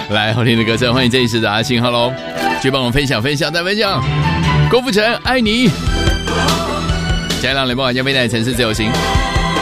来，好听的歌声，欢迎这一次的阿信 ，Hello， 去帮我分享，再分享。郭富城爱你，加上雷梦晚间飞带城市自由行。